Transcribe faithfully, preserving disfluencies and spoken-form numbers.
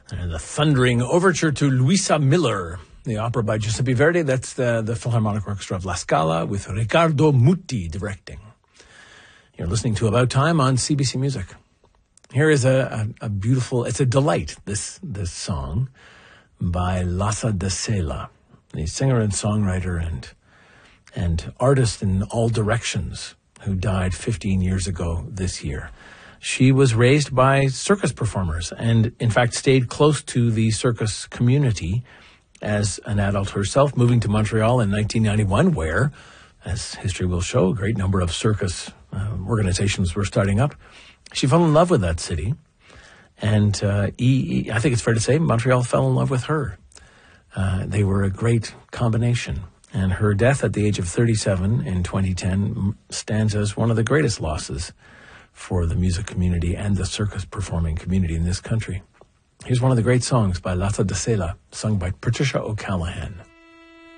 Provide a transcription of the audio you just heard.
And the thundering overture to Luisa Miller, the opera by Giuseppe Verdi. That's the, the Philharmonic Orchestra of La Scala with Riccardo Muti directing. You're listening to About Time on C B C Music. Here is a, a, a beautiful, it's a delight, this this song by Lasse de Sela, the singer and songwriter and and artist in all directions who died fifteen years ago this year. She was raised by circus performers and, in fact, stayed close to the circus community as an adult herself, moving to Montreal in nineteen ninety-one, where, as history will show, a great number of circus uh, organizations were starting up. She fell in love with that city, and uh, e- I think it's fair to say Montreal fell in love with her. Uh, they were a great combination, and her death at the age of thirty-seven in twenty ten stands as one of the greatest losses for the music community and the circus performing community in this country. Here's one of the great songs by Lasse de Sela, sung by Patricia O'Callaghan.